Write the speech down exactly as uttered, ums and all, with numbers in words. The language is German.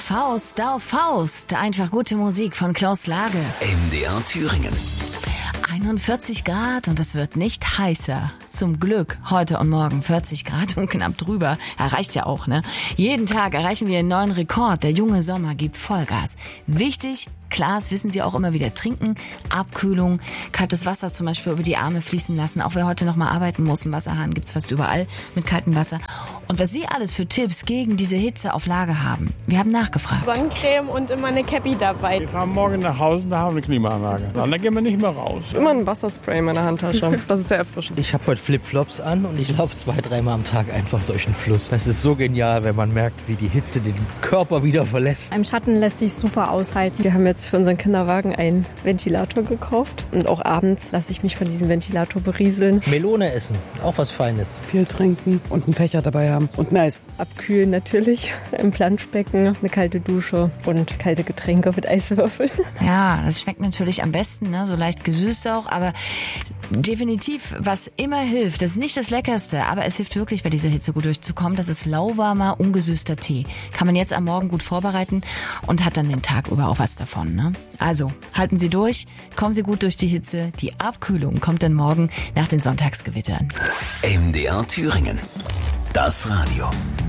Faust auf Faust. Einfach gute Musik von Klaus Lage. M D R Thüringen. einundvierzig Grad und es wird nicht heißer. Zum Glück heute und morgen vierzig Grad und knapp drüber. Erreicht ja auch, ne? Jeden Tag erreichen wir einen neuen Rekord. Der junge Sommer gibt Vollgas. Wichtig, Glas, wissen Sie auch immer wieder trinken, Abkühlung, kaltes Wasser zum Beispiel über die Arme fließen lassen. Auch wer heute noch mal arbeiten muss, im Wasserhahn gibt's fast überall mit kaltem Wasser. Und was Sie alles für Tipps gegen diese Hitze auf Lager haben, wir haben nachgefragt. Sonnencreme und immer eine Cappy dabei. Wir fahren morgen nach Hause und da haben wir eine Klimaanlage. Dann gehen wir nicht mehr raus. Immer ein Wasserspray in meiner Handtasche. Das ist sehr erfrischend. Ich habe heute Flipflops an und ich laufe zwei, dreimal am Tag einfach durch den Fluss. Das ist so genial, wenn man merkt, wie die Hitze den Körper wieder verlässt. Im Schatten lässt sich super aushalten. Wir haben jetzt für unseren Kinderwagen einen Ventilator gekauft. Und auch abends lasse ich mich von diesem Ventilator berieseln. Melone essen, auch was Feines. Viel trinken und einen Fächer dabei haben und ein Eis. Abkühlen natürlich im Planschbecken, eine kalte Dusche und kalte Getränke mit Eiswürfeln. Ja, das schmeckt natürlich am besten, ne? So leicht gesüßt auch, aber definitiv, was immer hilft, das ist nicht das Leckerste, aber es hilft wirklich bei dieser Hitze gut durchzukommen, das ist lauwarmer, ungesüßter Tee. Kann man jetzt am Morgen gut vorbereiten und hat dann den Tag über auch was davon, ne? Also, halten Sie durch, kommen Sie gut durch die Hitze, die Abkühlung kommt dann morgen nach den Sonntagsgewittern. M D R Thüringen. Das Radio.